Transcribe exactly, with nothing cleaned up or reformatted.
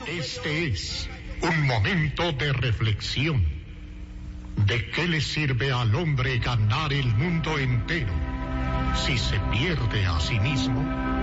Este es un momento de reflexión. ¿De qué le sirve al hombre ganar el mundo entero si se pierde a sí mismo?